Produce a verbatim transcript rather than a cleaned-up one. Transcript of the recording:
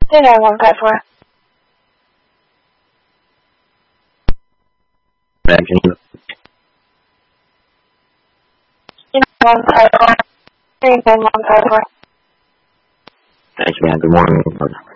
nine one five four. Man, can you? nine one five four. nine one five four. Thank you, man. Good morning.